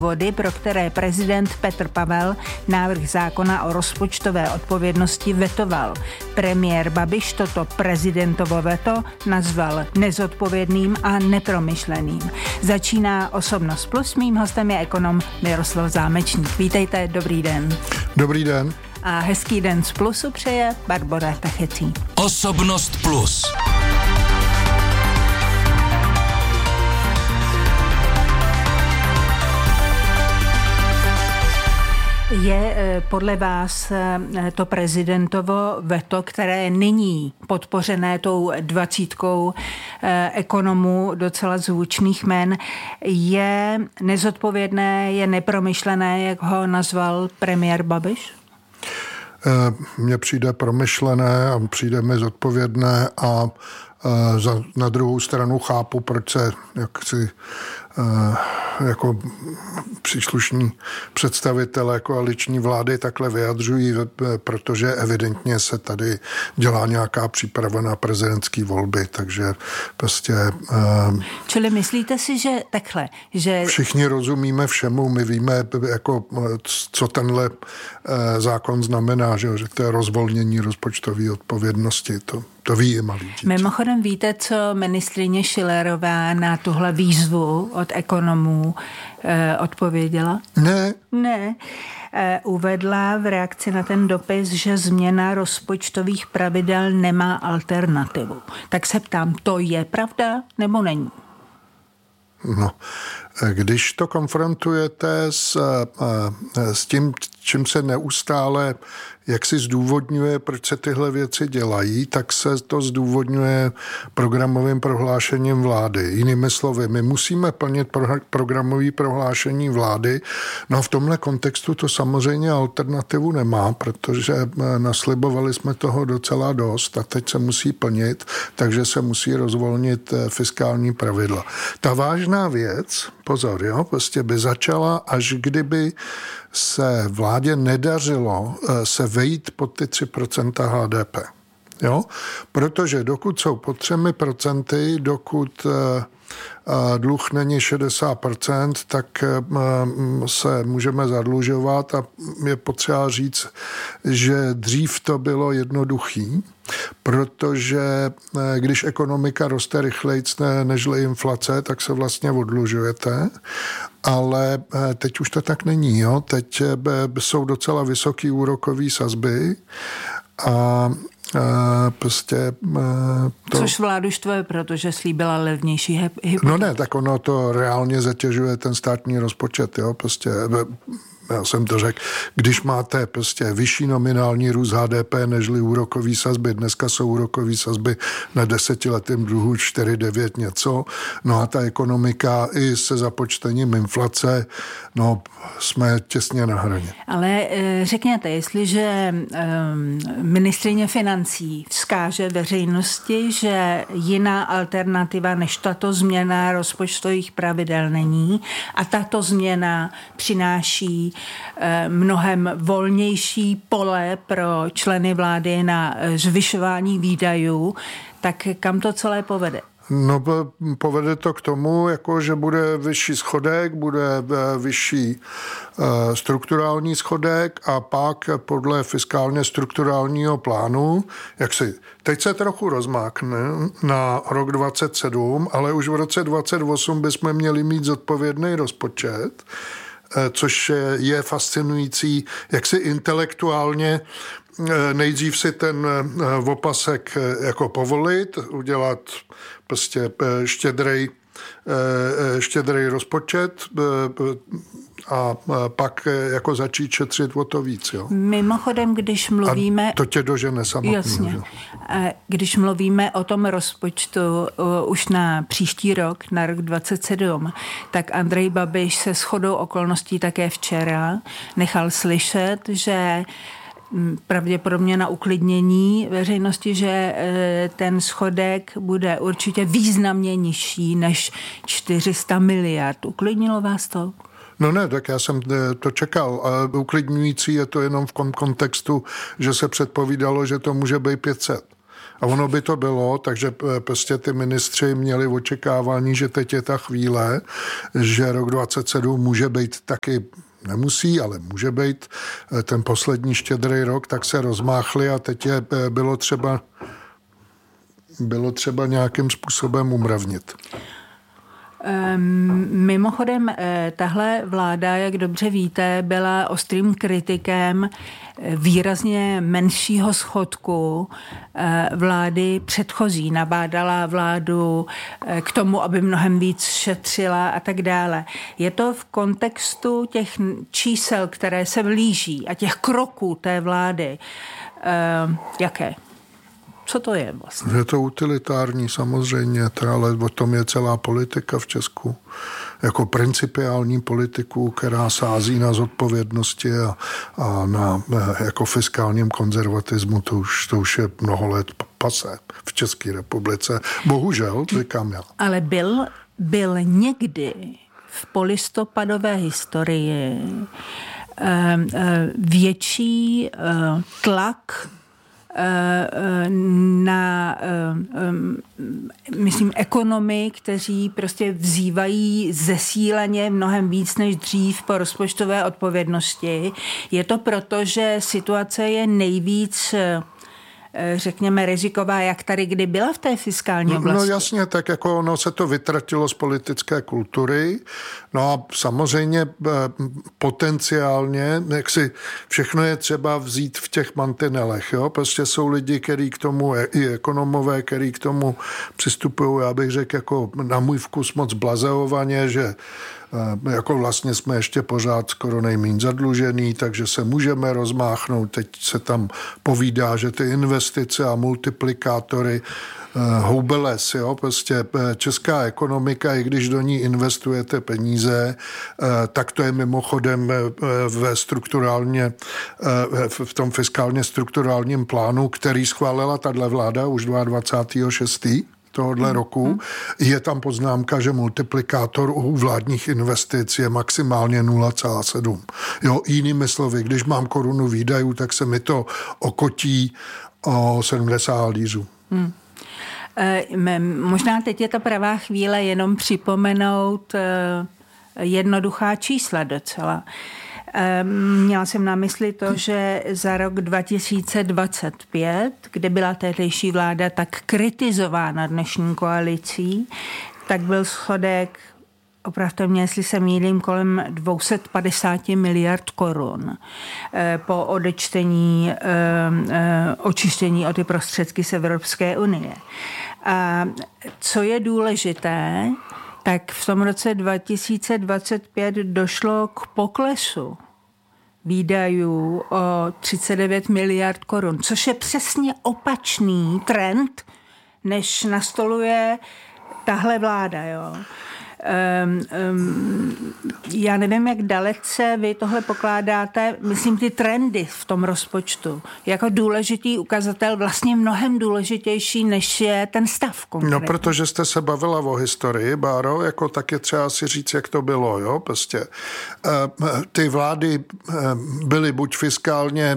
Důvody, pro které prezident Petr Pavel návrh zákona o rozpočtové odpovědnosti vetoval. Premiér Babiš toto prezidentovo veto nazval nezodpovědným a nepromyšleným. Začíná Osobnost plus, mým hostem je ekonom Miroslav Zámečník. Vítejte, dobrý den. Dobrý den. A hezký den z Plusu přeje Barbora Tachecí. Osobnost plus. Je podle vás to prezidentovo veto, které je nyní podpořené tou 20 ekonomů docela zvučných jmen, je nezodpovědné, je nepromyšlené, jak ho nazval premiér Babiš? Mně přijde promyšlené a přijde mi zodpovědné a na druhou stranu chápu, proč se jako příslušní představitelé koaliční vlády takhle vyjadřují, protože evidentně se tady dělá nějaká příprava na prezidentské volby, takže prostě... Čili myslíte si, že takhle, že... Všichni rozumíme všemu, my víme, jako, co tenhle zákon znamená, že to je rozvolnění rozpočtové odpovědnosti, to ví i malí děti. Mimochodem víte, co ministryně Schillerová na tuhle výzvu od ekonomů odpověděla? Ne. Uvedla v reakci na ten dopis, že změna rozpočtových pravidel nemá alternativu. Tak se ptám, to je pravda nebo není? No, když to konfrontujete s tím, čím se neustále jak si zdůvodňuje, proč se tyhle věci dělají, tak se to zdůvodňuje programovým prohlášením vlády. Jinými slovy, my musíme plnit programové prohlášení vlády, no a v tomhle kontextu to samozřejmě alternativu nemá, protože naslibovali jsme toho docela dost a teď se musí plnit, takže se musí rozvolnit fiskální pravidla. Ta vážná věc, pozor, jo, prostě by začala, až kdyby se vládě nedařilo se vejít pod ty 3% HDP. Jo? Protože dokud jsou pod 3%, dokud dluh není 60%, tak se můžeme zadlužovat a je potřeba říct, že dřív to bylo jednoduchý, protože když ekonomika roste rychleji nežli inflace, tak se vlastně odlužujete, ale teď už to tak není. Jo? Teď jsou docela vysoký úrokový sazby a prostě... Což vládu štve, protože slíbila levnější hypotéky. No ne, tak ono to reálně zatěžuje ten státní rozpočet, jo, prostě... Já jsem to řekl, když máte prostě vyšší nominální růst HDP nežli úrokový sazby, dneska jsou úrokový sazby na 10letým dluhu 4,9 něco, no a ta ekonomika i se započtením inflace, no jsme těsně na hraně. Ale řekněte, jestliže ministryně financí vzkáže veřejnosti, že jiná alternativa než tato změna rozpočtových pravidel není a tato změna přináší mnohem volnější pole pro členy vlády na zvyšování výdajů, tak kam to celé povede? No, povede to k tomu, jako, že bude vyšší schodek, bude vyšší strukturální schodek a pak podle fiskálně strukturálního plánu, teď se trochu rozmákne na rok 2027, ale už v roce 2028 bychom měli mít zodpovědný rozpočet, což je fascinující, jak si intelektuálně nejdřív si ten opasek jako povolit, udělat prostě štědrej rozpočet a pak jako začít šetřit o to víc. Jo. Mimochodem, když mluvíme... A to tě dožene samotný. Jasně. Když mluvíme o tom rozpočtu už na příští rok, na rok 2027, tak Andrej Babiš se shodou okolností také včera nechal slyšet, že pravděpodobně na uklidnění veřejnosti, že ten schodek bude určitě významně nižší než 400 miliard. Uklidnilo vás to? No ne, tak já jsem to čekal. A uklidňující je to jenom v kontextu, že se předpovídalo, že to může být 500. A ono by to bylo, takže prostě ty ministři měli očekávání, že teď je ta chvíle, že rok 2027 může být taky, nemusí, ale může být ten poslední štědrý rok, tak se rozmáchli a teď bylo třeba nějakým způsobem umravnit. Mimochodem, tahle vláda, jak dobře víte, byla ostrým kritikem výrazně menšího schodku vlády předchozí. Nabádala vládu k tomu, aby mnohem víc šetřila a tak dále. Je to v kontextu těch čísel, které se blíží a těch kroků té vlády, jaké? Co to je vlastně? Je to utilitární samozřejmě, ale o tom je celá politika v Česku. Jako principiální politiku, která sází na zodpovědnosti a na jako fiskálním konzervatismu, to už je mnoho let pasé v České republice. Bohužel, říkám já. Ale byl někdy v polistopadové historii větší tlak na, myslím, ekonomy, kteří prostě vzývají zesíleně mnohem víc než dřív po rozpočtové odpovědnosti. Je to proto, že situace je nejvíc, řekněme, riziková, jak tady kdy byla v té fiskální oblasti? No jasně, tak jako ono se to vytratilo z politické kultury. No a samozřejmě potenciálně, jak si všechno je třeba vzít v těch mantinelech. Jo? Prostě jsou lidi, kteří k tomu, i ekonomové, kteří k tomu přistupují, já bych řekl, jako na můj vkus moc blazeovaně, že jako vlastně jsme ještě pořád skoro nejméně zadlužený, takže se můžeme rozmáchnout. Teď se tam povídá, že ty investice a multiplikátory hoube les, jo, prostě česká ekonomika, i když do ní investujete peníze, tak to je mimochodem v tom fiskálně strukturálním plánu, který schválila tato vláda už 22.6. tohohle roku, je tam poznámka, že multiplikátor u vládních investic je maximálně 0,7. Jo, jinými slovy, když mám korunu výdajů, tak se mi to okotí o 70 halířů. Možná teď je to pravá chvíle jenom připomenout jednoduchá čísla docela. Měla jsem na mysli to, že za rok 2025, kde byla tehdejší vláda tak kritizována dnešní koalicí, tak byl schodek, opravdu mě, jestli se mýlím, kolem 250 miliard korun po odečtení, očištění o ty prostředky z Evropské unie. A co je důležité, tak v tom roce 2025 došlo k poklesu výdajů o 39 miliard korun, což je přesně opačný trend, než nastoluje tahle vláda. Jo. Já nevím, jak dalece vy tohle pokládáte, myslím, ty trendy v tom rozpočtu, jako důležitý ukazatel, vlastně mnohem důležitější, než je ten stav konkrétně. No, protože jste se bavila o historii, Báro, jako tak je třeba si říct, jak to bylo, jo, prostě. Ty vlády byly buď fiskálně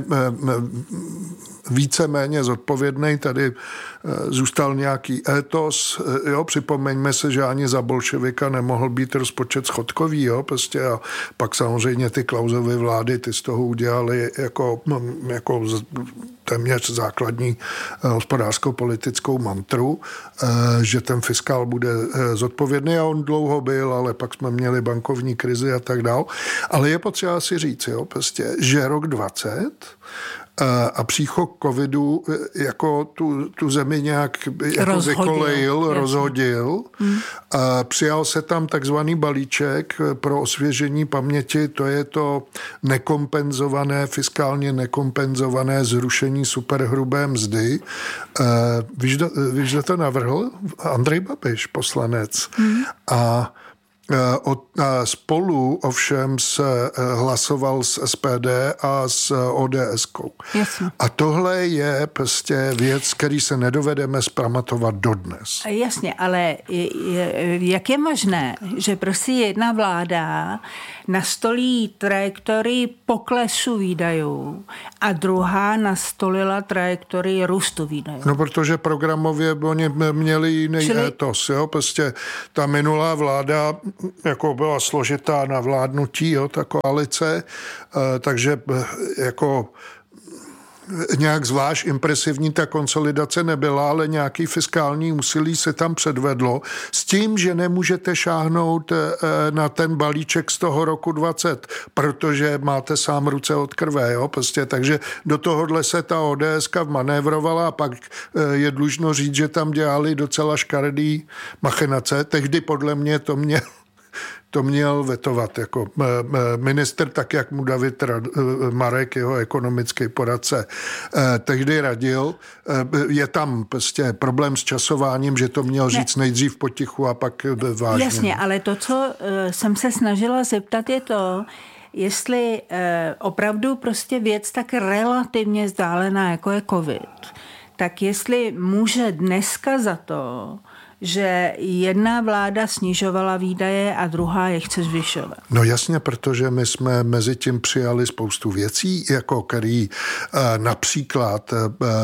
víceméně zodpovědný, tady zůstal nějaký étos, jo, připomeňme se, že ani za bolševika nemohl být rozpočet schodkový, jo, prostě a pak samozřejmě ty Klausovy vlády, ty z toho udělali jako téměř základní hospodářsko-politickou mantru, že ten fiskál bude zodpovědný a on dlouho byl, ale pak jsme měli bankovní krizi a tak dál. Ale je potřeba si říct, jo, prostě, že rok 20 a příchod covidu jako tu zemi nějak jako vykolejil, rozhodil. Přijal se tam takzvaný balíček pro osvěžení paměti, to je to nekompenzované, fiskálně nekompenzované zrušení superhrubé mzdy. Víš, kdo to navrhl? Andrej Babiš, poslanec. A Spolu ovšem se hlasoval s SPD a s ODS-kou. Jasně. A tohle je prostě věc, který se nedovedeme zpamatovat dodnes. Jasně, ale jak je možné, že prostě jedna vláda nastolí trajektorii poklesu výdajů a druhá nastolila trajektorii růstu výdajů? No, protože programově oni měli jiný étos, jo, prostě ta minulá vláda jako byla složitá na vládnutí, jo, ta koalice, takže jako nějak zvlášť impresivní ta konsolidace nebyla, ale nějaký fiskální úsilí se tam předvedlo s tím, že nemůžete šáhnout na ten balíček z toho roku 20, protože máte sám ruce od krve, jo, prostě, takže do tohohle se ta ODSka vmanévrovala a pak je dlužno říct, že tam dělali docela škaredý machinace. Tehdy podle mě to měl vetovat jako ministr, tak jak mu David Marek, jeho ekonomický poradce, tehdy radil. Je tam prostě problém s časováním, že to měl říct nejdřív potichu a pak vážně. Jasně, ale to, co jsem se snažila zeptat, je to, jestli opravdu prostě věc tak relativně vzdálená, jako je covid, tak jestli může dneska za to, že jedna vláda snižovala výdaje a druhá je chce zvyšovat. No jasně, protože my jsme mezi tím přijali spoustu věcí, jako který například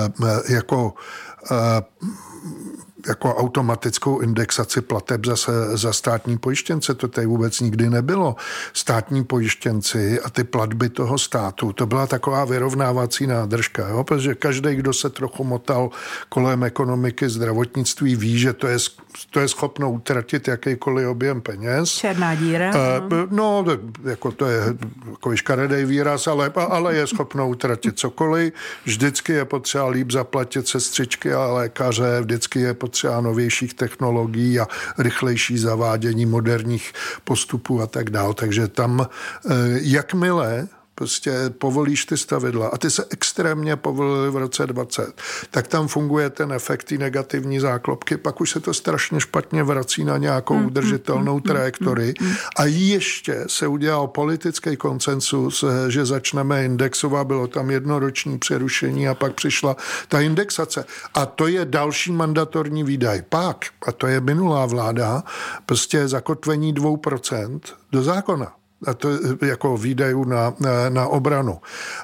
jako automatickou indexaci plateb za státní pojištěnce. To tady vůbec nikdy nebylo. Státní pojištěnci a ty platby toho státu, to byla taková vyrovnávací nádržka, jo? Protože každý, kdo se trochu motal kolem ekonomiky, zdravotnictví, ví, že to je schopno utratit jakýkoliv objem peněz. Černá díra. No, jako to je jako škaredej výraz, ale je schopno utratit cokoliv. Vždycky je potřeba líp zaplatit sestřičky a lékaře, vždycky je potřeba novějších technologií a rychlejší zavádění moderních postupů a tak dále. Takže tam, jakmile prostě povolíš ty stavidla a ty se extrémně povolily v roce 20, tak tam funguje ten efekt té negativní záklopky, pak už se to strašně špatně vrací na nějakou udržitelnou trajektorii a ještě se udělal politický konsensus, že začneme indexovat, bylo tam jednoroční přerušení a pak přišla ta indexace. A to je další mandatorní výdaj. Pak, a to je minulá vláda, prostě zakotvení 2% do zákona. A to jako výdajů na obranu.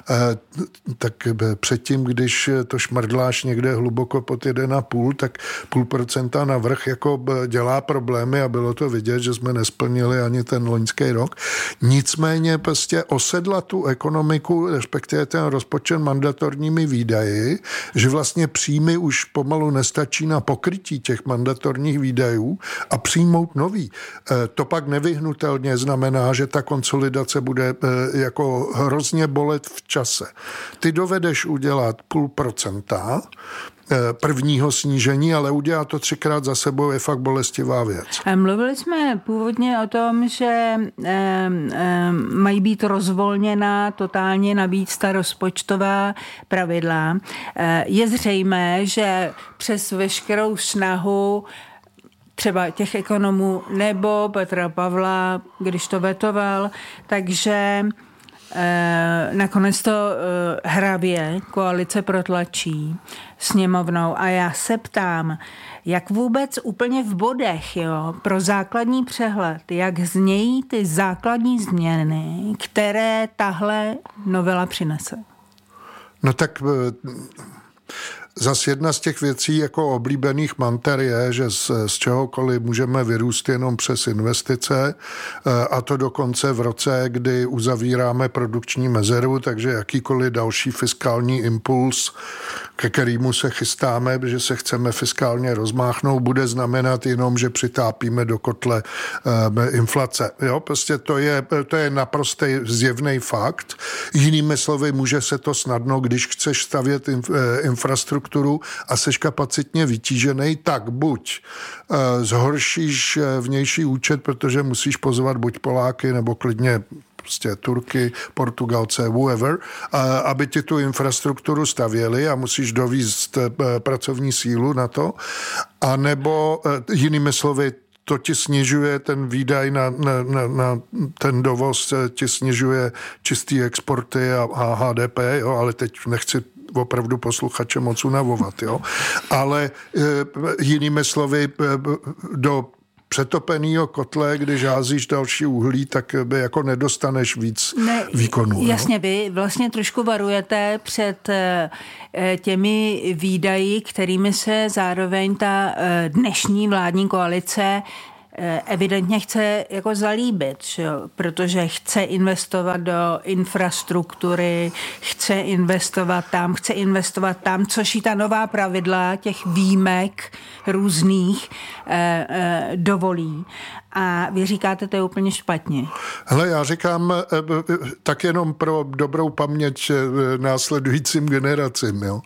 Tak předtím, když to šmrdláš někde hluboko pod 1,5, tak 0,5% navrch jako dělá problémy a bylo to vidět, že jsme nesplnili ani ten loňský rok. Nicméně prostě osedla tu ekonomiku, respektive ten rozpočet mandatorními výdaji, že vlastně příjmy už pomalu nestačí na pokrytí těch mandatorních výdajů a přijmout nový. To pak nevyhnutelně znamená, že ta konsolidace bude jako hrozně bolet v čase. Ty dovedeš udělat 0,5% prvního snížení, ale udělat to 3krát za sebou je fakt bolestivá věc. Mluvili jsme původně o tom, že mají být rozvolněna totálně navíc ta rozpočtová pravidla. Je zřejmé, že přes veškerou snahu třeba těch ekonomů nebo Petra Pavla, když to vetoval, takže nakonec to hravě koalice protlačí sněmovnou a já se ptám, jak vůbec úplně v bodech, jo, pro základní přehled, jak znějí ty základní změny, které tahle novela přinese? No tak zas jedna z těch věcí jako oblíbených manter je, že z čehokoliv můžeme vyrůst jenom přes investice a to dokonce v roce, kdy uzavíráme produkční mezeru, takže jakýkoliv další fiskální impuls, ke kterému se chystáme, že se chceme fiskálně rozmáchnout, bude znamenat jenom, že přitápíme do kotle inflace. Jo, prostě to je naprostý zjevný fakt. Jinými slovy, může se to snadno, když chceš stavět infrastrukturu a seš kapacitně vytížený, tak buď zhoršíš vnější účet, protože musíš pozvat buď Poláky, nebo klidně prostě Turky, Portugalce, whoever, aby ti tu infrastrukturu stavěli a musíš dovízt pracovní sílu na to, a nebo jinými slovy to ti snižuje ten výdaj na ten dovoz, ti snižuje čistý exporty a HDP, jo, ale teď nechci opravdu posluchače moc unavovat, jo. Ale jinými slovy, do přetopenýho kotle, když házíš další uhlí, tak by jako nedostaneš víc výkonů. Jasně, vy vlastně trošku varujete před těmi výdaji, kterými se zároveň ta dnešní vládní koalice evidentně chce jako zalíbit, že? Protože chce investovat do infrastruktury, chce investovat tam, což i ta nová pravidla těch výjimek různých dovolí. A vy říkáte, to je úplně špatně. Hele, já říkám tak jenom pro dobrou paměť následujícím generacím. Jo.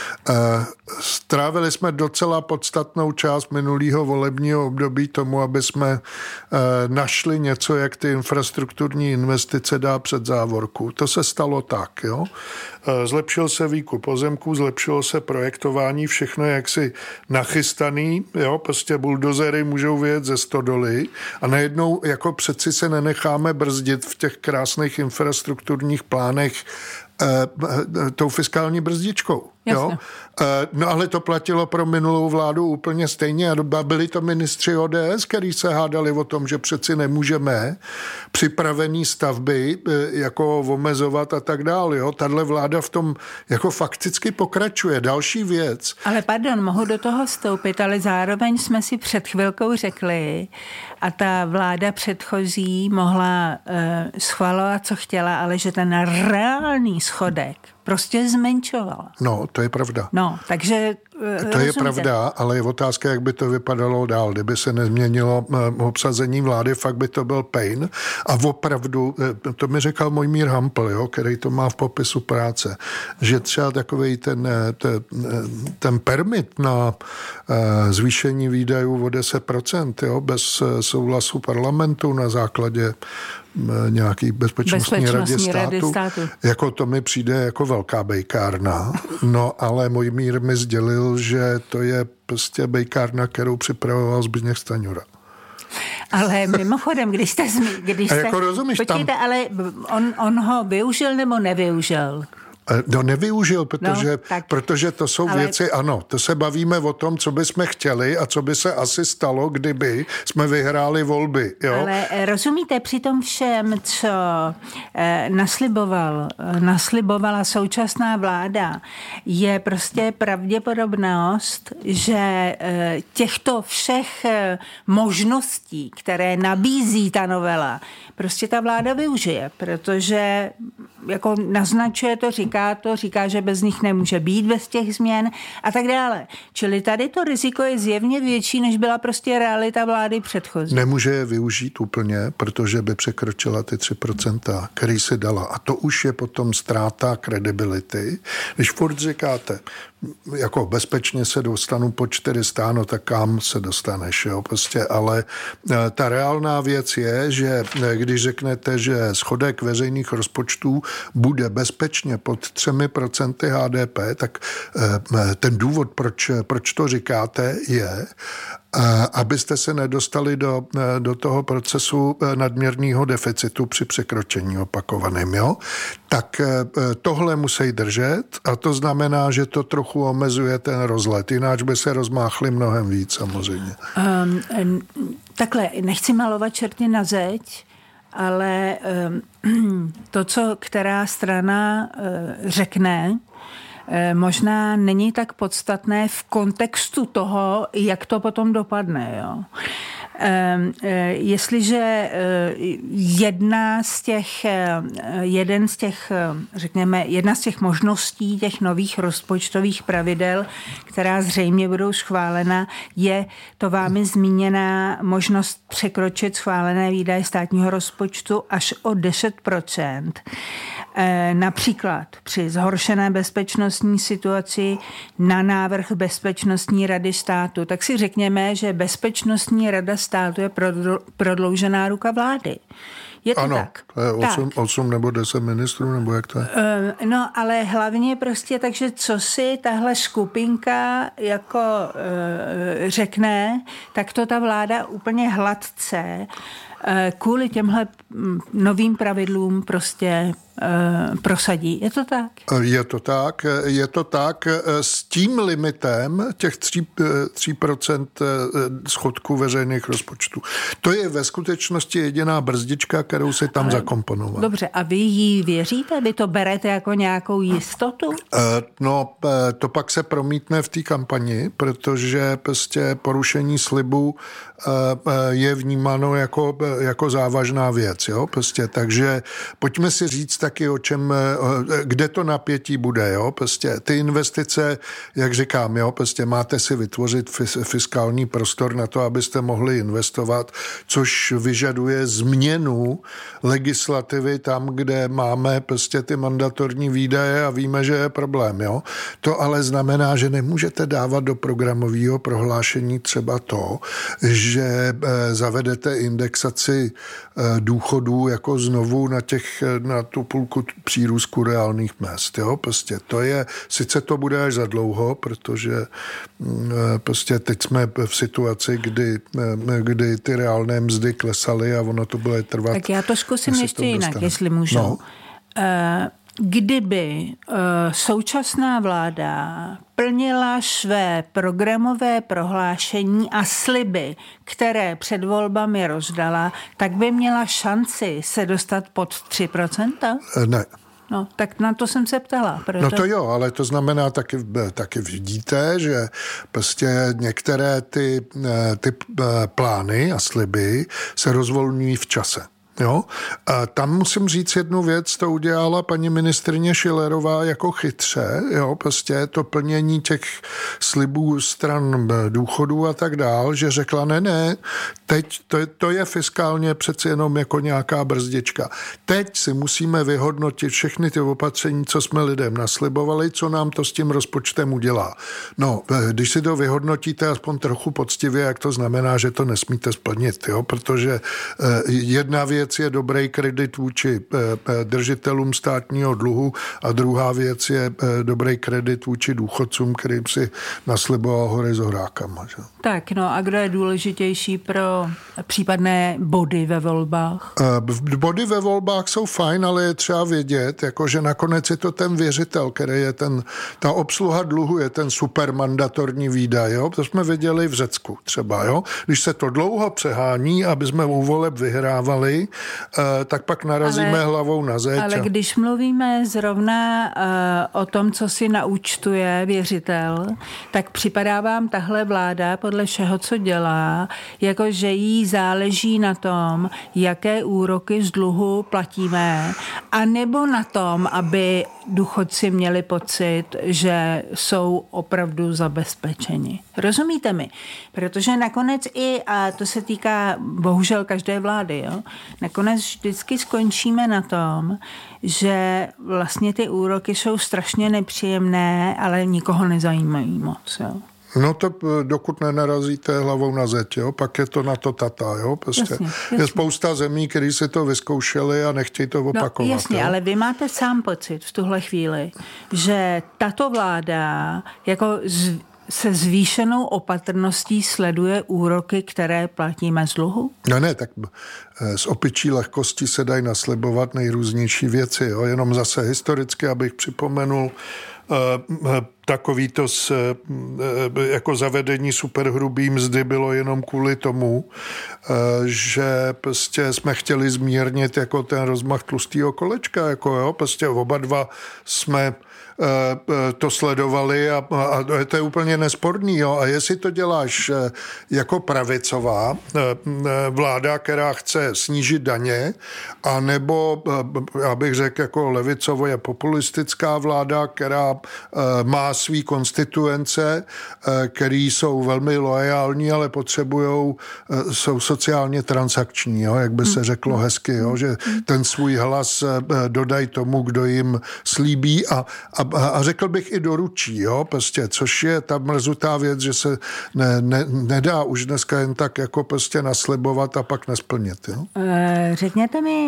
Strávili jsme docela podstatnou část minulého volebního období tomu, aby jsme našli něco, jak ty infrastrukturní investice dá před závorku. To se stalo tak. Jo. Zlepšil se výkup pozemků, zlepšilo se projektování, všechno je jaksi nachystaný, jo, prostě buldozery můžou vyjet ze stodoly a najednou jako přeci se nenecháme brzdit v těch krásných infrastrukturních plánech tou fiskální brzdičkou. Jo? No ale to platilo pro minulou vládu úplně stejně a byli to ministři ODS, kteří se hádali o tom, že přeci nemůžeme připravený stavby jako omezovat a tak dále. Jo? Tahle vláda v tom jako fakticky pokračuje. Další věc. Ale pardon, mohu do toho vstoupit, ale zároveň jsme si před chvilkou řekli a ta vláda předchozí mohla schvalovat, co chtěla, ale že ten reálný schodek prostě zmenšovala. No, to je pravda. No, takže to je pravda, ale je otázka, jak by to vypadalo dál. Kdyby se nezměnilo obsazení vlády, fakt by to byl pain. A opravdu, to mi říkal Mojmír Hampl, jo, který to má v popisu práce, že třeba takovej ten permit na zvýšení výdajů o 10%, jo, bez souhlasu parlamentu na základě nějaký bezpečnostní rady státu. Jako to mi přijde jako velká bejkárna. No, ale Mojmír mi sdělil, že to je prostě bejkárna, kterou připravoval Zbyněk Stanjura. Ale mimochodem, když jste jako rozumíš, počkejte, tam... ale on ho využil nebo nevyužil? No nevyužil, protože to jsou věci, ano, to se bavíme o tom, co bychom chtěli a co by se asi stalo, kdyby jsme vyhráli volby. Jo? Ale rozumíte, při tom všem, co naslibovala současná vláda, je prostě pravděpodobnost, že těchto všech možností, které nabízí ta prostě ta vláda využije, protože jako naznačuje to, říká, že bez nich nemůže být, bez těch změn a tak dále. Čili tady to riziko je zjevně větší, než byla prostě realita vlády předchozí. Nemůže je využít úplně, protože by překročila ty 3%, který si dala. A to už je potom ztráta kredibility. Když furt říkáte, jako bezpečně se dostanu po 400, no tak kam se dostaneš, jo, prostě, ale ta reálná věc je, že když řeknete, že schodek veřejných rozpočtů bude bezpečně pod 3% HDP, tak ten důvod, proč to říkáte, je, abyste se nedostali do toho procesu nadměrného deficitu při překročení opakovaným, jo? Tak tohle musí držet a to znamená, že to trochu omezuje ten rozlet, jináč by se rozmáchli mnohem víc samozřejmě. Takhle, nechci malovat čerty na zeď, ale to, co která strana řekne, možná není tak podstatné v kontextu toho, jak to potom dopadne. Jo. Jestliže jedna z těch možností těch nových rozpočtových pravidel, která zřejmě budou schválena, je to vámi zmíněná možnost překročit schválené výdaje státního rozpočtu až o 10%. Například při zhoršené bezpečnostní situaci na návrh Bezpečnostní rady státu, tak si řekněme, že Bezpečnostní rada státu je prodloužená ruka vlády. Je to ano, tak? To je 8 nebo 10 ministrů, nebo jak to je? No, ale hlavně prostě, takže co si tahle skupinka jako řekne, tak to ta vláda úplně hladce kvůli těmhle novým pravidlům prostě prosadí. Je to tak? Je to tak s tím limitem těch 3% schodku veřejných rozpočtů. To je ve skutečnosti jediná brzdička, kterou si tam zakomponoval. Dobře, a vy jí věříte? Vy to berete jako nějakou jistotu? No, to pak se promítne v té kampani, protože prostě porušení slibu je vnímáno jako závažná věc. Jo? Prostě, takže pojďme si říct taky, kde to napětí bude. Jo? Prostě, ty investice, jak říkám, jo? Prostě máte si vytvořit fiskální prostor na to, abyste mohli investovat, což vyžaduje změnu legislativy tam, kde máme prostě ty mandatorní výdaje a víme, že je problém. Jo? To ale znamená, že nemůžete dávat do programového prohlášení třeba to, že zavedete indexaci důchodů jako znovu na tu půlku přírůstku reálných mezd. Jo? Prostě to je, sice to bude až za dlouho, protože prostě teď jsme v situaci, kdy ty reálné mzdy klesaly a ono to bude trvat. Tak já to zkusím ještě jinak, jestli můžu. No. Kdyby současná vláda plnila své programové prohlášení a sliby, které před volbami rozdala, tak by měla šanci se dostat pod 3%? Ne. No, tak na to jsem se ptala. No to jo, ale to znamená taky vidíte, že prostě některé ty plány a sliby se rozvolňují v čase. Jo? A tam musím říct jednu věc, to udělala paní ministryně Schillerová jako chytře, jo? Prostě to plnění těch slibů stran důchodů a tak dál, že řekla ne, teď to je fiskálně přeci jenom jako nějaká brzdička. Teď si musíme vyhodnotit všechny ty opatření, co jsme lidem naslibovali, co nám to s tím rozpočtem udělá. No, když si to vyhodnotíte aspoň trochu poctivě, jak to znamená, že to nesmíte splnit, jo? Protože jedna věc je dobrý kredit vůči držitelům státního dluhu a druhá věc je dobrý kredit vůči důchodcům, kterým si nasliboval hory s horákama. Že? Tak, no a kdo je důležitější pro případné body ve volbách? Body ve volbách jsou fajn, ale je třeba vědět, jako, že nakonec je to ten věřitel, který je ta obsluha dluhu je ten supermandatorní výdaj. Jo? To jsme viděli v Řecku třeba. Jo? Když se to dlouho přehání, aby jsme u voleb vyhrávali, tak pak narazíme hlavou na zeď. Ale když mluvíme zrovna o tom, co si naúčtuje věřitel, tak připadá vám tahle vláda podle všeho, co dělá, jako že jí záleží na tom, jaké úroky z dluhu platíme, a nebo na tom, aby důchodci měli pocit, že jsou opravdu zabezpečeni. Rozumíte mi? Protože nakonec a to se týká bohužel každé vlády, jo? Nakonec vždycky skončíme na tom, že vlastně ty úroky jsou strašně nepříjemné, ale nikoho nezajímají moc, jo? No to dokud nenarazíte hlavou na zeď, jo? Pak je to na to tata. Jo? Prostě jasně. Je spousta zemí, kteří si to vyzkoušeli a nechtějí to opakovat. No, jasně, jo? Ale vy máte sám pocit v tuhle chvíli, že tato vláda jako se zvýšenou opatrností sleduje úroky, které platíme z dluhu? Ne, tak z opičí lehkosti se dají naslibovat nejrůznější věci. Jo? Jenom zase historicky, abych připomenul, takový to jako zavedení superhrubý mzdy bylo jenom kvůli tomu, že prostě jsme chtěli zmírnit jako ten rozmach tlustého kolečka, jako jo, prostě oba dva jsme to sledovali a to je úplně nesporný. Jo. A jestli to děláš jako pravicová vláda, která chce snížit daně, anebo, já bych řekl, jako levicově populistická vláda, která má svý konstituence, který jsou velmi loajální, ale jsou sociálně transakční, jo, jak by se řeklo hezky, jo, že ten svůj hlas dodají tomu, kdo jim slíbí a řekl bych i doručí, jo, prostě, což je ta mrzutá věc, že se nedá už dneska jen tak jako prostě naslibovat a pak nesplnit. Jo. Jo? Řekněte mi,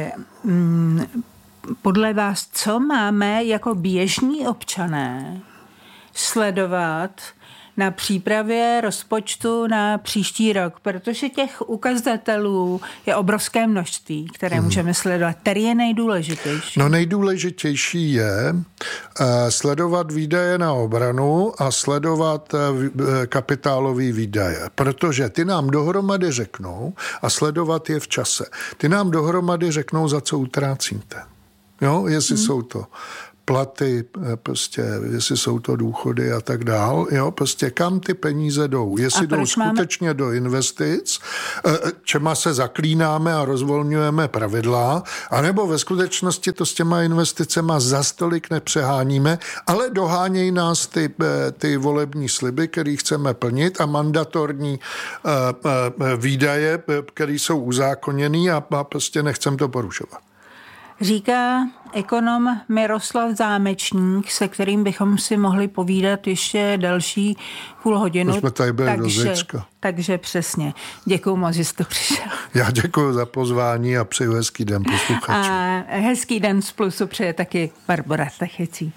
podle vás, co máme jako běžní občané sledovat na přípravě rozpočtu na příští rok, protože těch ukazatelů je obrovské množství, které můžeme sledovat. Který je nejdůležitější? No nejdůležitější je sledovat výdaje na obranu a sledovat kapitálové výdaje, protože ty nám dohromady řeknou a sledovat je v čase. Ty nám dohromady řeknou, za co utrácíte. Jo, jestli jsou to platy, prostě, jestli jsou to důchody a tak dál, jo, prostě kam ty peníze jdou. Jestli jdou skutečně do investic, čema se zaklínáme a rozvolňujeme pravidla, anebo ve skutečnosti to s těma investicema za stolik nepřeháníme, ale dohánějí nás ty volební sliby, které chceme plnit a mandatorní výdaje, které jsou uzákoněný a prostě nechcem to porušovat. Říká ekonom Miroslav Zámečník, se kterým bychom si mohli povídat ještě další půl hodinu. Jsme tady byli do Zicka. Takže přesně. Děkuju moc, že jste přišel. Já děkuju za pozvání a přeju hezký den posluchačům. A hezký den z Plusu přeje taky Barbora Stechecí.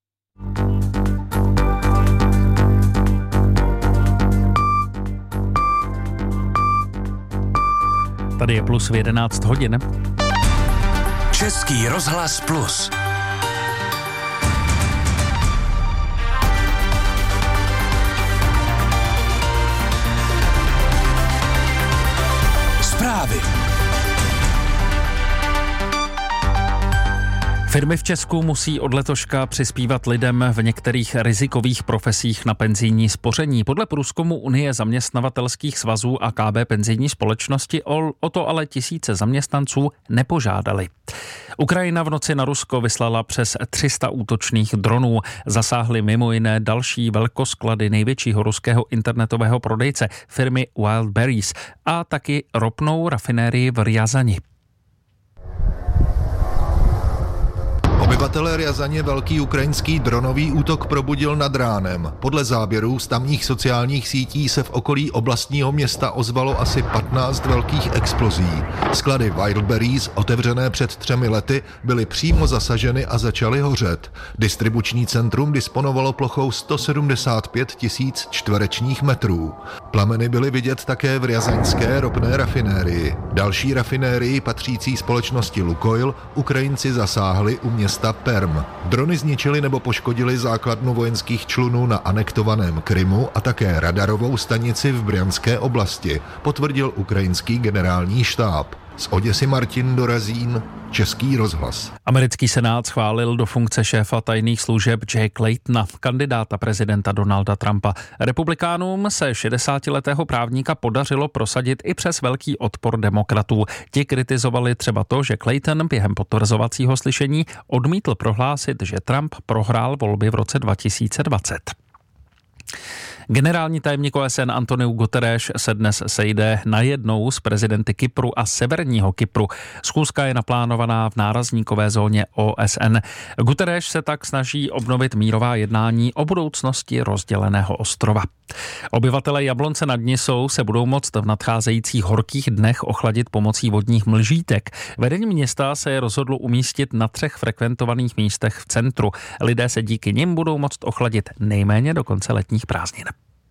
Tady je Plus v 11 hodin. Český rozhlas Plus. Zprávy. Firmy v Česku musí od letoška přispívat lidem v některých rizikových profesích na penzijní spoření. Podle průzkumu Unie zaměstnavatelských svazů a KB penzijní společnosti o to ale tisíce zaměstnanců nepožádali. Ukrajina v noci na Rusko vyslala přes 300 útočných dronů. Zasáhly mimo jiné další velkosklady největšího ruského internetového prodejce firmy Wildberries a taky ropnou rafinérii v Rjazani. Obyvatele Rjazaně velký ukrajinský dronový útok probudil nad ránem. Podle záběrů z tamních sociálních sítí se v okolí oblastního města ozvalo asi 15 velkých explozí. Sklady Wildberries, otevřené před 3 lety, byly přímo zasaženy a začaly hořet. Distribuční centrum disponovalo plochou 175 000 čtverečních metrů. Plameny byly vidět také v rjazaňské ropné rafinérii. Další rafinérii patřící společnosti Lukoil Ukrajinci zasáhli u města Perm. Drony zničily nebo poškodily základnu vojenských člunů na anektovaném Krymu a také radarovou stanici v Bryanské oblasti, potvrdil ukrajinský generální štáb. Z Oděsy Martin Dorazín, Český rozhlas. Americký senát schválil do funkce šéfa tajných služeb Jake Laytona, kandidáta prezidenta Donalda Trumpa. Republikánům se 60letého právníka podařilo prosadit i přes velký odpor demokratů. Ti kritizovali třeba to, že Clayton během potvrzovacího slyšení odmítl prohlásit, že Trump prohrál volby v roce 2020. Generální tajemník OSN Antonio Guterres se dnes sejde najednou s prezidenty Kypru a Severního Kypru. Schůzka je naplánovaná v nárazníkové zóně OSN. Guterres se tak snaží obnovit mírová jednání o budoucnosti rozděleného ostrova. Obyvatelé Jablonce nad Nisou se budou moct v nadcházejících horkých dnech ochladit pomocí vodních mlžítek. Vedení města se rozhodlo umístit na 3 frekventovaných místech v centru. Lidé se díky nim budou moct ochladit nejméně do konce letních prázdnin.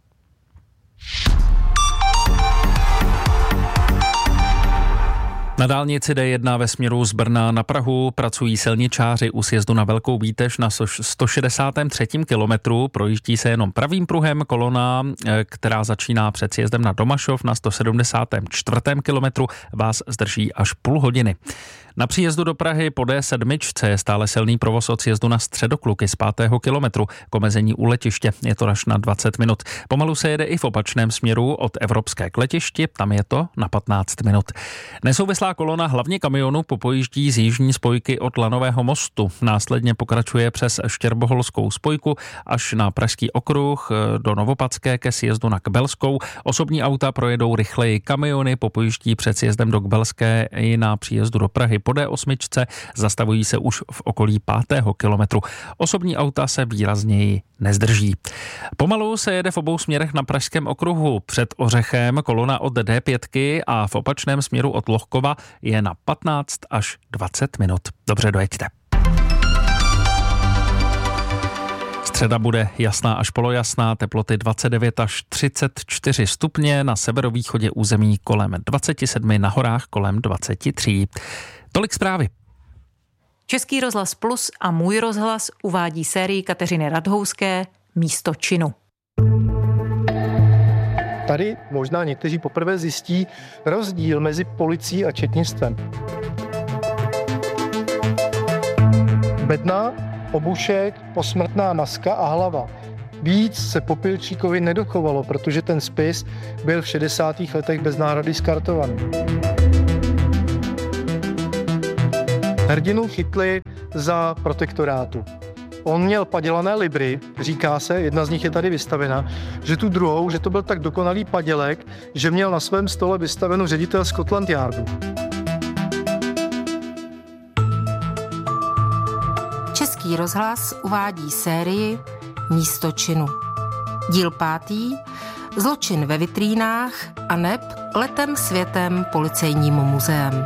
Na dálnici D1 ve směru z Brna na Prahu pracují silničáři u sjezdu na Velkou Bítež na 163. kilometru. Projíždí se jenom pravým pruhem. Kolona, která začíná před sjezdem na Domašov na 174. kilometru, vás zdrží až půl hodiny. Na příjezdu do Prahy po D7 je stále silný provoz od sjezdu na Středokluky z 5. kilometru. K omezení u letiště je to až na 20 minut. Pomalu se jede i v opačném směru od Evropské k letišti, tam je to na 15 minut. Nesouvislá kolona hlavně kamionů popojíždí z jižní spojky od Lanového mostu. Následně pokračuje přes Štěrboholskou spojku až na Pražský okruh do Novopadské ke sjezdu na Kbelskou. Osobní auta projedou rychleji, kamiony popojíždí před sjezdem do Kbelské i na příjezdu do Prahy. po D8, zastavují se už v okolí 5. kilometru. Osobní auta se výrazněji nezdrží. Pomalu se jede v obou směrech na Pražském okruhu. Před Ořechem kolona od D5 a v opačném směru od Lohkova je na 15 až 20 minut. Dobře, dojeďte. Středa bude jasná až polojasná, teploty 29 až 34 stupně, na severovýchodě území kolem 27, na horách kolem 23. Tolik zprávy. Český rozhlas Plus a Můj rozhlas uvádí sérii Kateřiny Radhouské Místo činu. Tady možná někteří poprvé zjistí rozdíl mezi policií a četnictvem. Bedna, obušek, posmrtná maska a hlava. Víc se Popilčíkovi nedochovalo, protože ten spis byl v 60. letech bez náhrady skartovaný. Hrdinu chytli za protektorátu. On měl padělané libry, říká se, jedna z nich je tady vystavena, že tu druhou, že to byl tak dokonalý padělek, že měl na svém stole vystavenou ředitel Scotland Yardu. Český rozhlas uvádí sérii Místo činu. Díl 5. Zločin ve vitrínách a neb Letem světem policejním muzeem.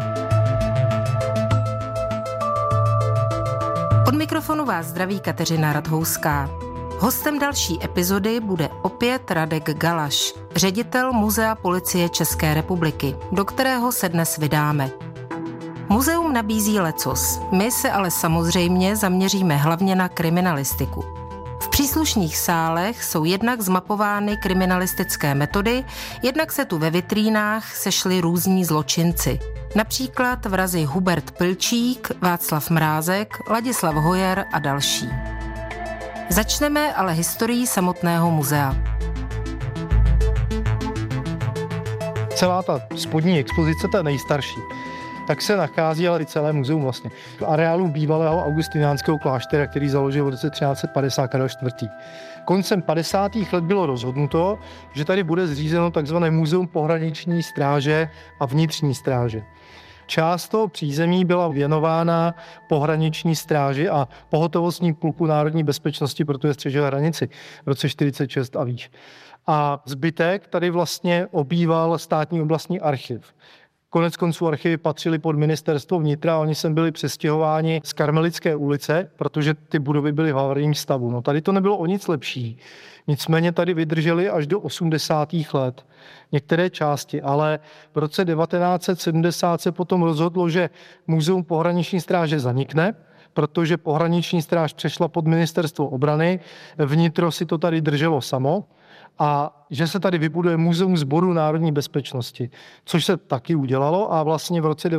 Od mikrofonu vás zdraví Kateřina Radhouská. Hostem další epizody bude opět Radek Galaš, ředitel Muzea policie České republiky, do kterého se dnes vydáme. Muzeum nabízí lecos, my se ale samozřejmě zaměříme hlavně na kriminalistiku. V příslušných sálech jsou jednak zmapovány kriminalistické metody, jednak se tu ve vitrínách sešli různí zločinci. Například vrazi Hubert Pilčík, Václav Mrázek, Ladislav Hojer a další. Začneme ale historií samotného muzea. Celá ta spodní expozice, ta nejstarší, tak se nachází ale i celé muzeum vlastně v areálu bývalého augustiniánského kláštera, který založil v roce 1350 Karel IV. Koncem 50. let bylo rozhodnuto, že tady bude zřízeno takzvané muzeum pohraniční stráže a vnitřní stráže. Část toho přízemí byla věnována pohraniční stráži a pohotovostní pluku národní bezpečnosti, protože střežila hranici v roce 46 a výš. A zbytek tady vlastně obýval státní oblastní archiv. Konec konců archivy patřily pod ministerstvo vnitra a oni sem byli přestěhováni z Karmelické ulice, protože ty budovy byly v havarijním stavu. No tady to nebylo o nic lepší. Nicméně tady vydrželi až do 80. let některé části, ale v roce 1970 se potom rozhodlo, že muzeum pohraniční stráže zanikne, protože pohraniční stráž přešla pod ministerstvo obrany, vnitro si to tady drželo samo a že se tady vybuduje muzeum Sboru národní bezpečnosti, což se taky udělalo a vlastně v roce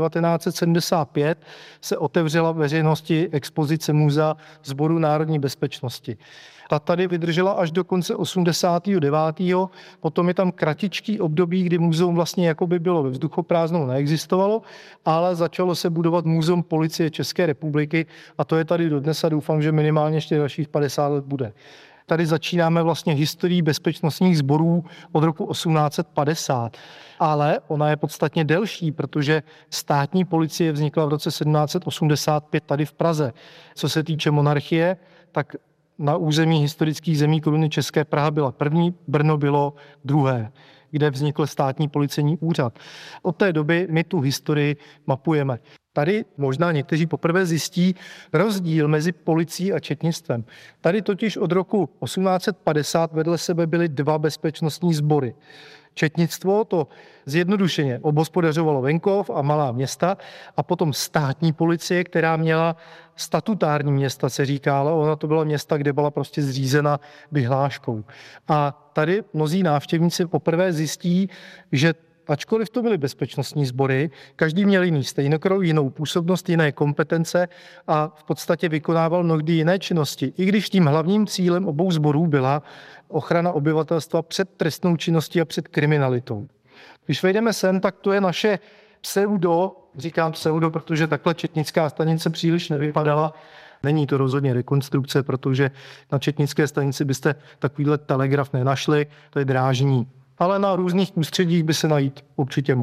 1975 se otevřela veřejnosti expozice Muzea Sboru národní bezpečnosti. Ta tady vydržela až do konce 89. Potom je tam kratičký období, kdy muzeum vlastně jakoby bylo ve vzduchoprázdnou, neexistovalo, ale začalo se budovat muzeum policie České republiky a to je tady dodnes a doufám, že minimálně ještě dalších 50 let bude. Tady začínáme vlastně historií bezpečnostních sborů od roku 1850, ale ona je podstatně delší, protože státní policie vznikla v roce 1785 tady v Praze. Co se týče monarchie, tak na území historických zemí koruny České Praha byla první, Brno bylo druhé, kde vznikl státní policejní úřad. Od té doby my tu historii mapujeme. Tady možná někteří poprvé zjistí rozdíl mezi policií a četnictvem. Tady totiž od roku 1850 vedle sebe byly dva bezpečnostní sbory. Četnictvo to zjednodušeně obhospodařovalo venkov a malá města a potom státní policie, která měla statutární města, se říkalo. Ona to byla města, kde byla prostě zřízena vyhláškou. A tady mnozí návštěvníci poprvé zjistí, že ačkoliv to byly bezpečnostní sbory, každý měl jiný stejnokroj, jinou působnost, jiné kompetence a v podstatě vykonával mnohdy jiné činnosti. I když tím hlavním cílem obou sborů byla ochrana obyvatelstva před trestnou činností a před kriminalitou. Když vejdeme sem, tak to je naše pseudo, říkám pseudo, protože takhle četnická stanice příliš nevypadala. Není to rozhodně rekonstrukce, protože na četnické stanici byste takovýhle telegraf nenašli, to je drážní. Ale na různých ústředích by se najít určitě mohl.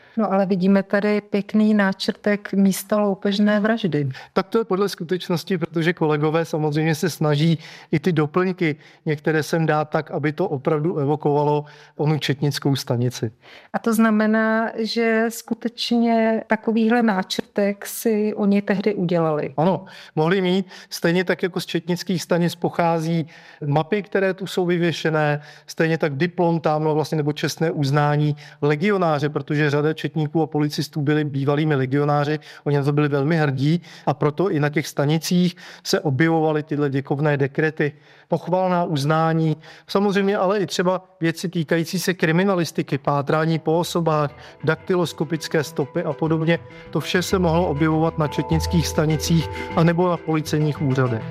No ale vidíme tady pěkný náčrtek místa loupežné vraždy. Tak to je podle skutečnosti, protože kolegové samozřejmě se snaží i ty doplňky některé sem dát tak, aby to opravdu evokovalo onu četnickou stanici. A to znamená, že skutečně takovýhle náčrtek si oni tehdy udělali. Ano, mohli mít. Stejně tak jako z četnických stanic pochází mapy, které tu jsou vyvěšené, stejně tak diplom tamhle vlastně nebo čestné uznání legionáře, protože řada četníků a policistů byli bývalými legionáři, oni na to byli velmi hrdí a proto i na těch stanicích se objevovaly tyhle děkovné dekrety, pochvalná uznání, samozřejmě ale i třeba věci týkající se kriminalistiky, pátrání po osobách, daktyloskopické stopy a podobně. To vše se mohlo objevovat na četnických stanicích anebo na policejních úřadech.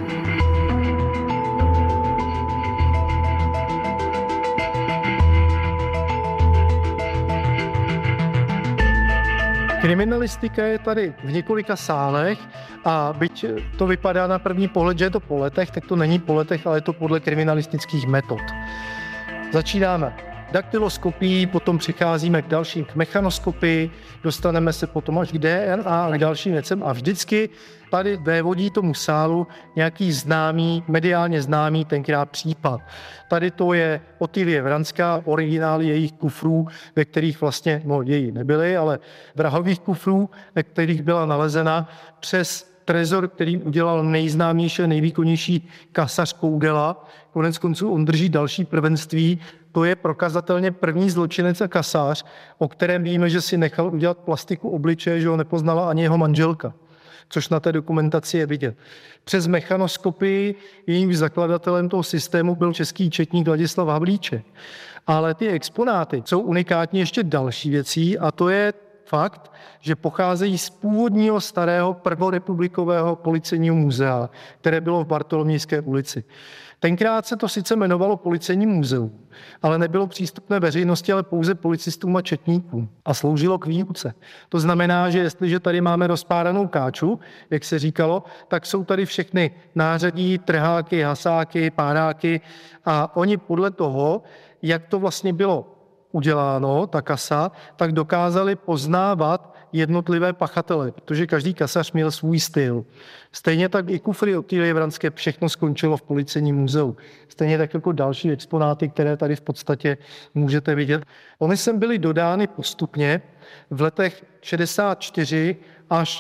Kriminalistika je tady v několika sálech a byť to vypadá na první pohled, že je to po letech, tak to není po letech, ale je to podle kriminalistických metod. Začínáme daktyloskopií, potom přicházíme k dalším k mechanoskopii, dostaneme se potom až k DNA a k dalším věcem a vždycky tady vévodí tomu sálu nějaký známý, mediálně známý tenkrát případ. Tady to je Otilie Vranská, originály jejich kufrů, ve kterých vlastně, její nebyly, ale vrahových kufrů, ve kterých byla nalezena přes trezor, který udělal nejznámější a nejvýkonnější kasař Koudela. Konec konců on drží další prvenství. To je prokazatelně první zločinec a kasař, o kterém víme, že si nechal udělat plastiku obličeje, že ho nepoznala ani jeho manželka, což na té dokumentaci je vidět. Přes mechanoskopii jejím zakladatelem toho systému byl český četník Ladislav Havlíček. Ale ty exponáty jsou unikátní ještě další věcí a to je fakt, že pocházejí z původního starého prvorepublikového policejního muzea, které bylo v Bartolomějské ulici. Tenkrát se to sice jmenovalo Policejní muzeum, ale nebylo přístupné veřejnosti, ale pouze policistům a četníkům a sloužilo k výuce. To znamená, že jestliže tady máme rozpáranou káču, jak se říkalo, tak jsou tady všechny nářadí, trháky, hasáky, páráky a oni podle toho, jak to vlastně bylo uděláno, ta kasa, tak dokázali poznávat jednotlivé pachatele, protože každý kasař měl svůj styl. Stejně tak i kufry Otilie Vranské, všechno skončilo v Policejním muzeu. Stejně tak jako další exponáty, které tady v podstatě můžete vidět. Ony sem byly dodány postupně v letech 64 až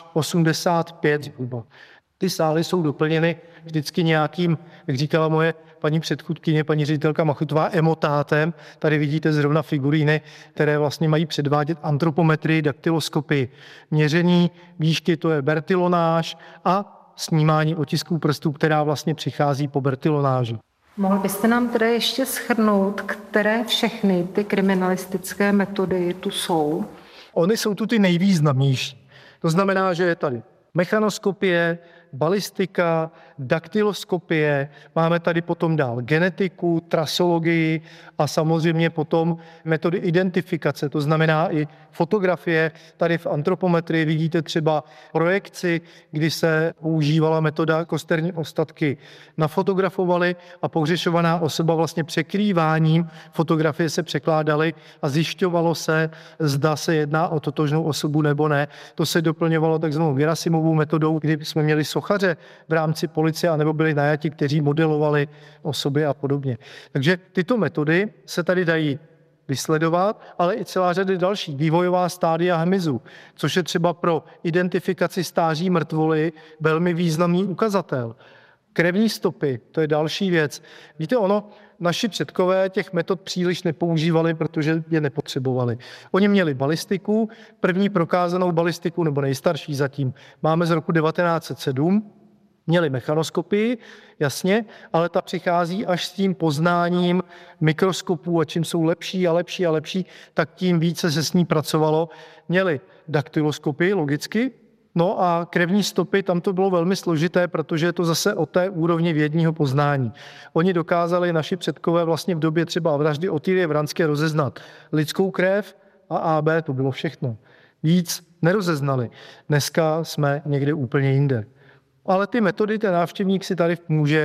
85 zhruba. Ty sály jsou doplněny vždycky nějakým, jak říkala moje paní předchůdkyně, paní ředitelka Machutová, emotátem. Tady vidíte zrovna figuríny, které vlastně mají předvádět antropometrii, daktyloskopii. Měření výšky, to je bertylonáž a snímání otisků prstů, která vlastně přichází po bertylonáži. Mohl byste nám tedy ještě shrnout, které všechny ty kriminalistické metody tu jsou? Ony jsou tu ty nejvýznamnější. To znamená, že je tady mechanoskopie, balistika, daktyloskopie, máme tady potom dál genetiku, trasologii a samozřejmě potom metody identifikace, to znamená i fotografie. Tady v antropometrii vidíte třeba projekci, kdy se používala metoda kosterní ostatky nafotografovaly a pohřešovaná osoba vlastně překrýváním fotografie se překládaly a zjišťovalo se, zda se jedná o totožnou osobu nebo ne. To se doplňovalo takzvanou Gerasimovou metodou, kdy jsme měli sochaře v rámci policie, anebo byli najati, kteří modelovali osoby a podobně. Takže tyto metody se tady dají vysledovat, ale i celá řada dalších. Vývojová stádia hmyzu, což je třeba pro identifikaci stáří mrtvoly velmi významný ukazatel. Krevní stopy, to je další věc. Víte, naši předkové těch metod příliš nepoužívali, protože je nepotřebovali. Oni měli balistiku, první prokázanou balistiku, nebo nejstarší zatím, máme z roku 1907, měli mechanoskopii, jasně, ale ta přichází až s tím poznáním mikroskopů a čím jsou lepší a lepší a lepší, tak tím více se s ní pracovalo. Měli daktyloskopii, logicky, no a krevní stopy, tam to bylo velmi složité, protože je to zase o té úrovni vědního poznání. Oni dokázali, naši předkové vlastně v době třeba vraždy Otilie Vranské rozeznat lidskou krev a AB, to bylo všechno. Víc nerozeznali. Dneska jsme někde úplně jinde. Ale ty metody ten návštěvník si tady může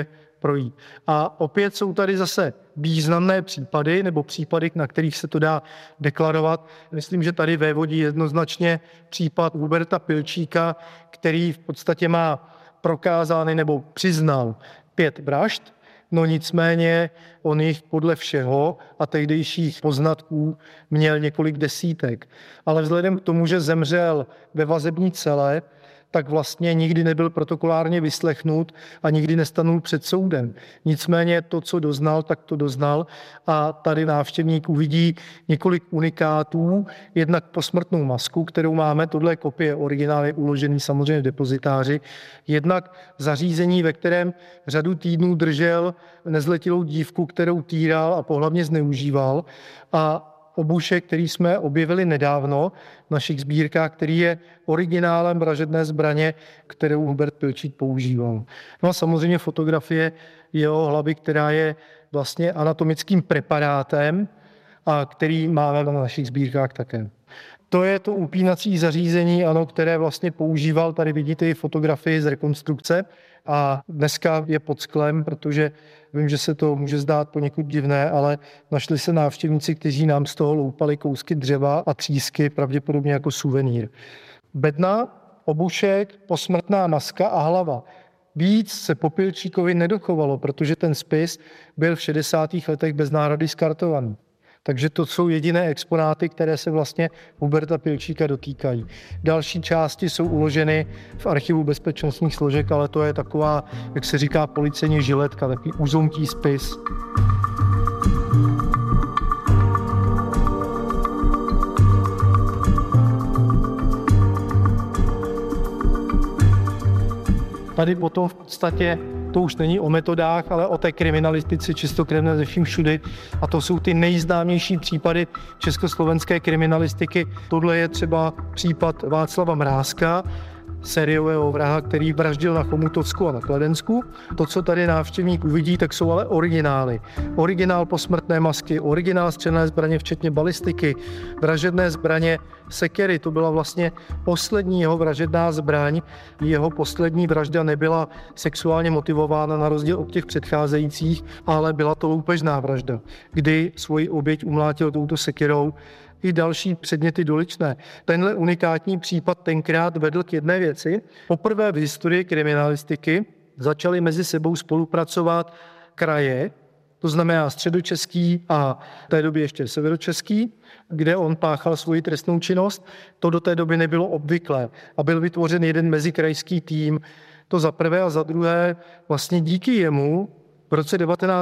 projít. A opět jsou tady zase významné případy, nebo případy, na kterých se to dá deklarovat. Myslím, že tady vévodí jednoznačně případ Huberta Pilčíka, který v podstatě má prokázány nebo přiznal 5 vražd, no nicméně on jich podle všeho a tehdejších poznatků měl několik desítek. Ale vzhledem k tomu, že zemřel ve vazební cele, tak vlastně nikdy nebyl protokolárně vyslechnut a nikdy nestanul před soudem. Nicméně to, co doznal, tak to doznal a tady návštěvník uvidí několik unikátů, jednak posmrtnou masku, kterou máme, tohle je kopie, originál je uložený samozřejmě v depozitáři, jednak zařízení, ve kterém řadu týdnů držel nezletilou dívku, kterou týral a pohlavně zneužíval, a obušek, který jsme objevili nedávno v našich sbírkách, který je originálem vražedné zbraně, kterou Hubert Pilčík používal. No a samozřejmě fotografie jeho hlavy, která je vlastně anatomickým preparátem a který máme na našich sbírkách také. To je to upínací zařízení, ano, které vlastně používal, tady vidíte i fotografii z rekonstrukce a dneska je pod sklem, protože vím, že se to může zdát poněkud divné, ale našli se návštěvníci, kteří nám z toho loupali kousky dřeva a třísky, pravděpodobně jako suvenýr. Bedna, obušek, posmrtná maska a hlava. Víc se po Pilčíkovi nedochovalo, protože ten spis byl v 60. letech bez náhrady skartovaný. Takže to jsou jediné exponáty, které se vlastně Huberta Pilčíka dotýkají. Další části jsou uloženy v archivu bezpečnostních složek, ale to je taková, jak se říká, policejní žiletka, takový uzoмкý spis. Tady potom v podstatě to už není o metodách, ale o té kriminalistice čistokrevné ze vším všudy. A to jsou ty nejznámější případy československé kriminalistiky. Tohle je třeba případ Václava Mrázka, sériového vraha, který vraždil na Chomutovsku a na Kladensku. To, co tady návštěvník uvidí, tak jsou ale originály. Originál posmrtné masky, originál střelné zbraně, včetně balistiky, vražedné zbraně, sekery. To byla vlastně poslední jeho vražedná zbraň. Jeho poslední vražda nebyla sexuálně motivována na rozdíl od těch předcházejících, ale byla to loupežná vražda, kdy svoji oběť umlátil touto sekerou. I další předměty doličné. Tenhle unikátní případ tenkrát vedl k jedné věci. Poprvé v historii kriminalistiky začaly mezi sebou spolupracovat kraje, to znamená středočeský a v té době ještě severočeský, kde on páchal svoji trestnou činnost. To do té doby nebylo obvyklé a byl vytvořen jeden mezikrajský tým. To za prvé a za druhé vlastně díky jemu v roce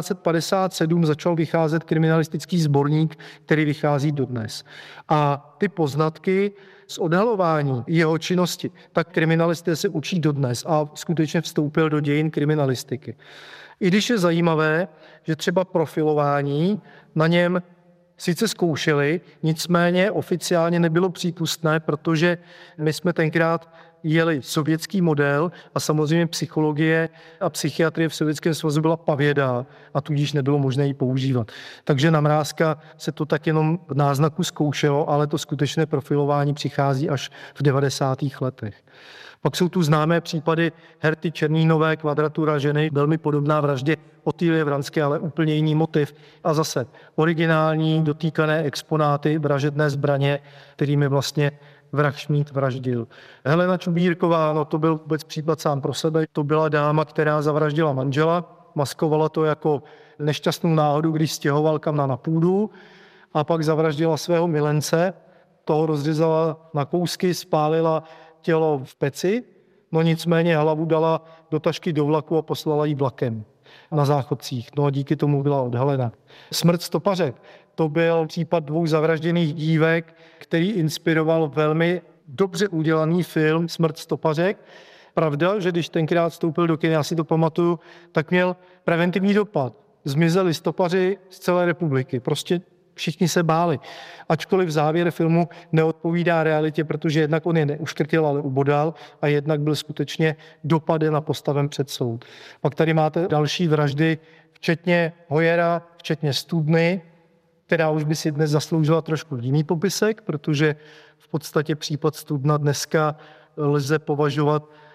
1957 začal vycházet kriminalistický sborník, který vychází dodnes. A ty poznatky z odhalování jeho činnosti, tak kriminalisté se učí dodnes a skutečně vstoupil do dějin kriminalistiky. I když je zajímavé, že třeba profilování na něm sice zkoušeli, nicméně oficiálně nebylo přípustné, protože my jsme tenkrát jeli sovětský model a samozřejmě psychologie a psychiatrie v Sovětském svazu byla pavědá a tudíž nebylo možné ji používat. Takže na Mrázka se to tak jenom v náznaku zkoušelo, ale to skutečné profilování přichází až v 90. letech. Pak jsou tu známé případy Herty Černínové, Kvadratura ženy, velmi podobná vraždě Otýlie Vranské, ale úplně jiný motiv. A zase originální dotýkané exponáty, vražedné zbraně, kterými vlastně vrah Šmíd vraždil. Helena Čubírková, no to byl vůbec případ sám pro sebe. To byla dáma, která zavraždila manžela, maskovala to jako nešťastnou náhodu, když stěhoval kamna na půdu a pak zavraždila svého milence, toho rozřezala na kousky, spálila tělo v peci, no nicméně hlavu dala do tašky do vlaku a poslala ji vlakem na záchodcích. No a díky tomu byla odhalena. Smrt stopařek. To byl případ 2 zavražděných dívek, který inspiroval velmi dobře udělaný film Smrt stopařek. Pravda, že když tenkrát vstoupil do kina, já si to pamatuju, tak měl preventivní dopad. Zmizeli stopaři z celé republiky. Prostě všichni se báli. Ačkoliv závěr filmu neodpovídá realitě, protože jednak on je neuškrtil, ale ubodal a jednak byl skutečně dopaden a postaven před soud. Pak tady máte další vraždy, včetně Hojera, včetně Studny, která už by si dnes zasloužila trošku jiný popisek, protože v podstatě případ Studna dneska lze považovat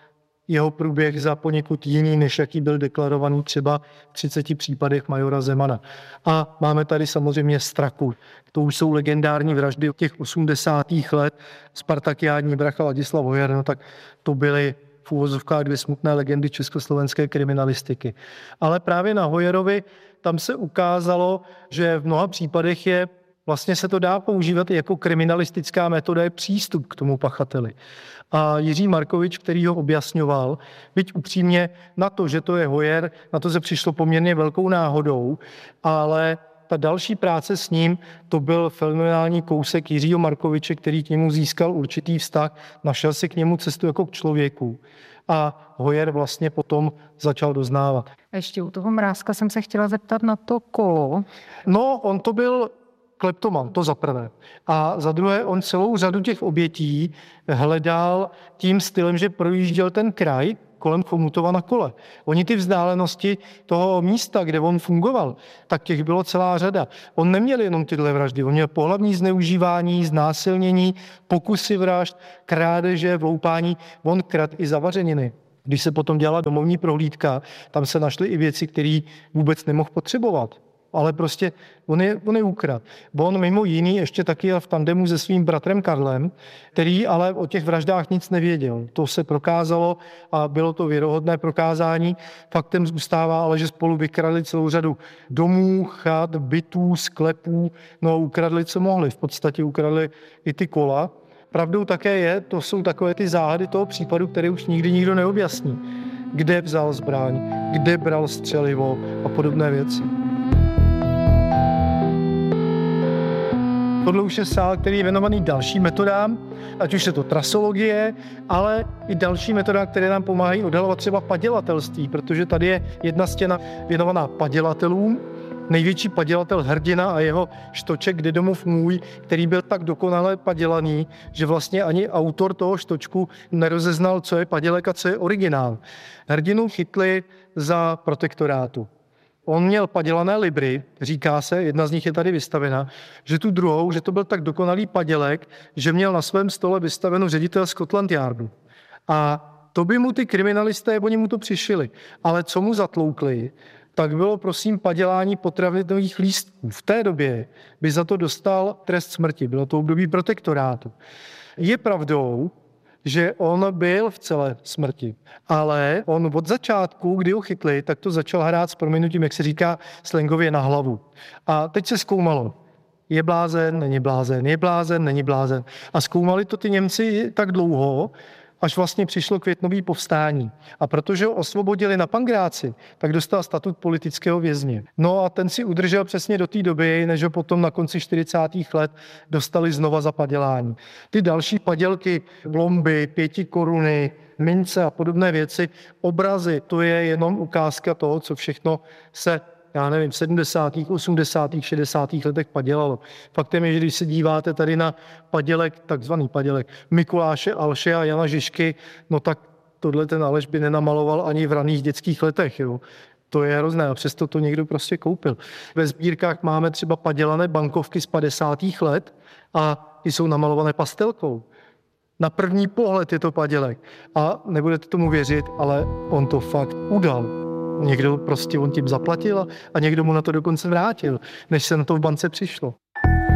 jeho průběh za poněkud jiný, než jaký byl deklarovaný třeba v 30 případech majora Zemana. A máme tady samozřejmě Straku. To už jsou legendární vraždy těch 80. let. Spartakiádní bracha Ladislav Hojer, no tak to byly v úvozovkách 2 smutné legendy československé kriminalistiky. Ale právě na Hojerovi tam se ukázalo, že v mnoha případech vlastně se to dá používat jako kriminalistická metoda, je přístup k tomu pachateli. A Jiří Markovič, který ho objasňoval, byť upřímně na to, že to je Hojer, na to se přišlo poměrně velkou náhodou, ale ta další práce s ním, to byl fenomenální kousek Jiřího Markoviče, který k němu získal určitý vztah, našel si k němu cestu jako k člověku. A Hojer vlastně potom začal doznávat. A ještě u toho Mrázka jsem se chtěla zeptat na to kolo. No, on to byl kleptoman, to za prvé. A za druhé, on celou řadu těch obětí hledal tím stylem, že projížděl ten kraj kolem Chomutova na kole. Oni ty vzdálenosti toho místa, kde on fungoval, tak těch bylo celá řada. On neměl jenom tyhle vraždy, on měl pohlavní zneužívání, znásilnění, pokusy vražd, krádeže, vloupání, on kradl i zavařeniny. Když se potom dělala domovní prohlídka, tam se našly i věci, které vůbec nemohl potřebovat. Ale prostě on je ukradl. On mimo jiný ještě taky v tandemu se svým bratrem Karlem, který ale o těch vraždách nic nevěděl. To se prokázalo a bylo to věrohodné prokázání. Faktem zůstává ale, že spolu vykradli celou řadu domů, chat, bytů, sklepů, no ukradli, co mohli. V podstatě ukradli i ty kola. Pravdou také je, to jsou takové ty záhady toho případu, které už nikdy nikdo neobjasní. Kde vzal zbraň, kde bral střelivo a podobné věci. Tohle už je sál, který je věnovaný dalším metodám, ať už je to trasologie, ale i další metoda, které nám pomáhají odhalovat třeba padělatelství, protože tady je jedna stěna věnovaná padělatelům, největší padělatel Hrdina a jeho štoček Kde domov můj, který byl tak dokonale padělaný, že vlastně ani autor toho štočku nerozeznal, co je padělek a co je originál. Hrdinu chytli za protektorátu. On měl padělané libry, říká se, jedna z nich je tady vystavena, že tu druhou, že to byl tak dokonalý padělek, že měl na svém stole vystaveno ředitel Scotland Yardu. A to by mu ty kriminalisté, oni mu to přišili. Ale co mu zatloukli, tak bylo prosím padělání potravinových lístků. V té době by za to dostal trest smrti, bylo to období protektorátu. Je pravdou, že on byl v celé smrti, ale on od začátku, kdy ho chytli, tak to začal hrát s prominutím, jak se říká slangově, na hlavu. A teď se zkoumalo, je blázen, není blázen, je blázen, není blázen. A zkoumali to ty Němci tak dlouho, až vlastně přišlo květnové povstání. A protože ho osvobodili na Pangráci, tak dostal statut politického vězně. No a ten si udržel přesně do té doby, než ho potom na konci 40. let dostali znova za padělání. Ty další padělky, blomby, 5 koruny, mince a podobné věci, obrazy, to je jenom ukázka toho, co všechno se v 70., 80., 60. letech padělalo. Faktem je, že když se díváte tady na padělek, takzvaný padělek Mikuláše Alše a Jana Žižky, no tak tohle ten Aleš by nenamaloval ani v raných dětských letech. Jo. To je hrozné a přesto to někdo prostě koupil. Ve sbírkách máme třeba padělané bankovky z 50. let a ty jsou namalované pastelkou. Na první pohled je to padělek. A nebudete tomu věřit, ale on to fakt udal. Někdo prostě on tím zaplatil a někdo mu na to dokonce vrátil, než se na to v bance přišlo.